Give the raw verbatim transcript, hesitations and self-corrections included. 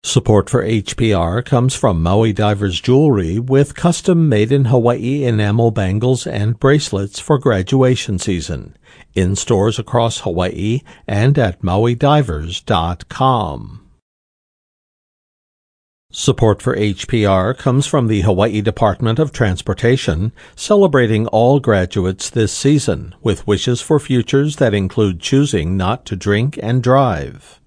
Support for H P R comes from Maui Divers Jewelry with custom made-in-Hawaii enamel bangles and bracelets for graduation season, in stores across Hawaii and at maui divers dot com. Support for H P R comes from the Hawaii Department of Transportation, celebrating all graduates this season with wishes for futures that include choosing not to drink and drive.